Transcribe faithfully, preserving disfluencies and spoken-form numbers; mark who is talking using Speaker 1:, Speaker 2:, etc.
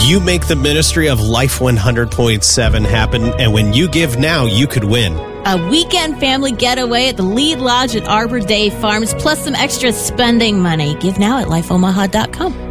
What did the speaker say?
Speaker 1: You make the ministry of Life one hundred point seven happen, and when you give now, you could win.
Speaker 2: A weekend family getaway at the Lead Lodge at Arbor Day Farms, plus some extra spending money. Give now at life omaha dot com.